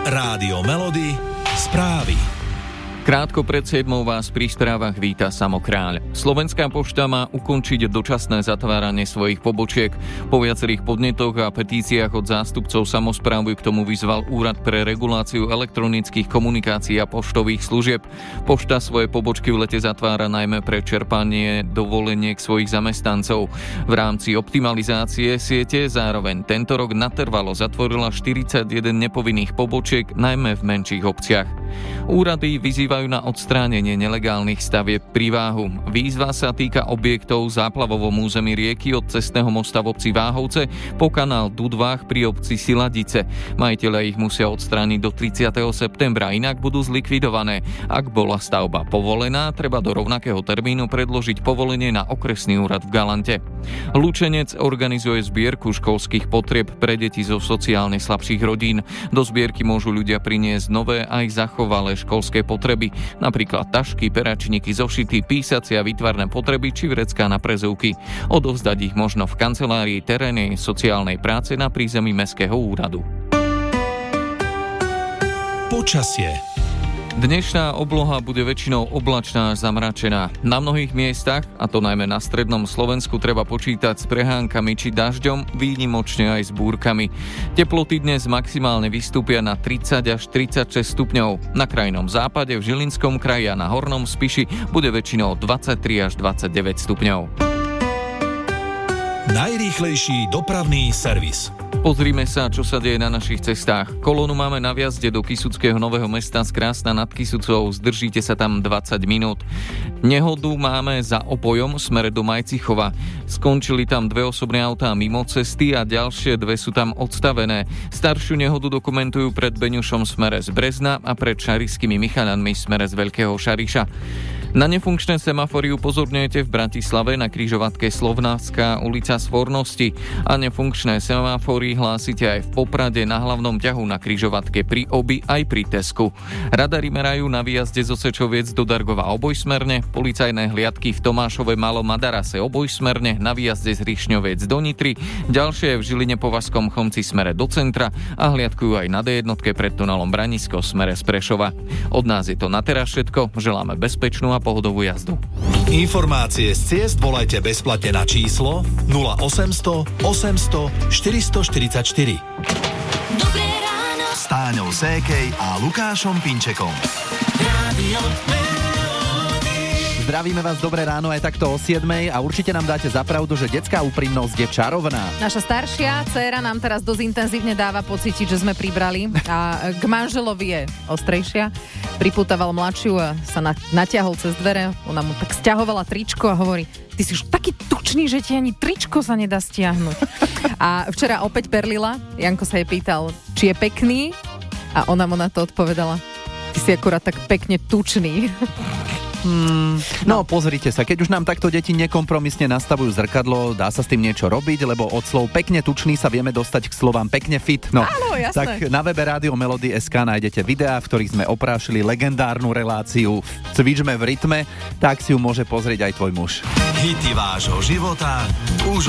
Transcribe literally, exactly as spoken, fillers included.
Rádio Melody, správy. Krátko pred siedmou vás pri správach víta Samo Kráľ. Slovenská pošta má ukončiť dočasné zatváranie svojich pobočiek. Po viacerých podnetoch a petíciách od zástupcov samosprávy k tomu vyzval Úrad pre reguláciu elektronických komunikácií a poštových služieb. Pošta svoje pobočky v lete zatvára najmä pre čerpanie dovoleniek svojich zamestnancov. V rámci optimalizácie siete zároveň tento rok natrvalo zatvorila štyridsaťjeden nepovinných pobočiek, najmä v menších obciach. Úrady vyzývajú na odstránenie nelegálnych stavieb pri Váhu. Výzva sa týka objektov v záplavovom území rieky od cestného mosta v obci Váhovce po kanál Dudvách pri obci Siladice. Majitelia ich musia odstrániť do tridsiateho septembra, inak budú zlikvidované. Ak bola stavba povolená, treba do rovnakého termínu predložiť povolenie na okresný úrad v Galante. Lučenec organizuje zbierku školských potrieb pre deti zo sociálne slabších rodín. Do zbierky môžu ľudia priniesť nové aj zachovalé školské potreby, napríklad tašky, peračníky, zošity, písacie a výtvarné potreby či vrecká na prezúvky. Odovzdať ich možno v kancelárii terénnej sociálnej práce na prízemí Mestského úradu. Počasie. Dnešná obloha bude väčšinou oblačná až zamračená. Na mnohých miestach, a to najmä na strednom Slovensku, treba počítať s prehánkami či dažďom, výnimočne aj s búrkami. Teploty dnes maximálne vystúpia na tridsať až tridsaťšesť stupňov. Na krajnom západe, v Žilinskom kraji a na Hornom Spiši bude väčšinou dvadsaťtri až dvadsaťdeväť stupňov. Najrýchlejší dopravný servis. Pozrime sa, čo sa deje na našich cestách. Kolónu máme na vjazde do Kysuckého Nového Mesta z Krásna nad Kysucou. Zdržíte sa tam dvadsať minút. Nehodu máme za Opojom v smere do Majcichova. Skončili tam dve osobné autá mimo cesty a ďalšie dve sú tam odstavené. Staršiu nehodu dokumentujú pred Beňušom v smere z Brezna a pred Šarišskými Michaľanmi v smere z Veľkého Šariša. Na nefunkčné semafory upozorňujete v Bratislave na križovatke Slovnávska ulica Svornosti a nefunkčné semafory hlásite aj v Poprade na hlavnom ťahu na križovatke pri Obi aj pri Tesku. Radary merajú na výjazde zo Sečoviec do Dargova obojsmerne, policajné hliadky v Tomášove Malom Madarase obojsmerne, na výjazde z Rišňoviec do Nitry, ďalšie v Žiline po Vaskom Chomci smere do centra a hliadkujú aj na dé jedna pred tunelom Branisko smere z Prešova. Od nás je to na teraz všetko, želáme bezpečnú a pohodovú jazdu. Informácie z ciest volajte bezplatne na číslo nula osemsto osemsto štyristoštyridsaťštyri. Dobré ráno s Táňou Sékej a Lukášom Pinčekom. Rádio Zdravíme vás, dobré ráno aj takto o siedmej a určite nám dáte za pravdu, že detská úprimnosť je čarovná. Naša staršia dcéra nám teraz dosť intenzívne dáva pocítiť, že sme pribrali a k manželovi je ostrejšia. Pripútaval mladšiu a sa na, natiahol cez dvere, ona mu tak sťahovala tričko a hovorí: ty si už taký tučný, že ti ani tričko sa nedá stiahnuť. A včera opäť perlila, Janko sa jej pýtal, či je pekný a ona mu na to odpovedala: ty si akurát tak pekne tučný. Hmm, no, no pozrite sa, keď už nám takto deti nekompromisne nastavujú zrkadlo, dá sa s tým niečo robiť, lebo od slov pekne tučný sa vieme dostať k slovám pekne fit. No, áno, jasné. Tak na webe Rádio Melody bodka es ká nájdete videá, v ktorých sme oprášili legendárnu reláciu Cvičme v rytme, tak si ju môže pozrieť aj tvoj muž. Hity vášho života už